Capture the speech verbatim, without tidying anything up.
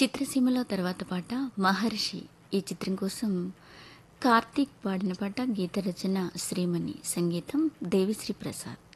చిత్రసీమలో తర్వాత పాట 'మహర్షి'. ఈ చిత్రం కోసం కార్తీక్ పాడిన పాట. గీత రచన శ్రీమణి, సంగీతం దేవిశ్రీ ప్రసాద్.